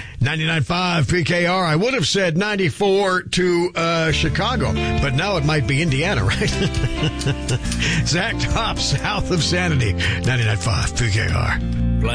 99.5 PKR. I would have said 94 to Chicago, but now it might be Indiana, right? Zach Top, south of Sanity. 99.5 PKR.